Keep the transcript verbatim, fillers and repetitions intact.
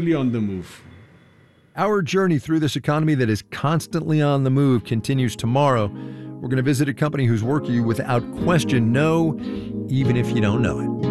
On the move. Our journey through this economy that is constantly on the move continues tomorrow. We're going to visit a company whose work you, without question, know, even if you don't know it.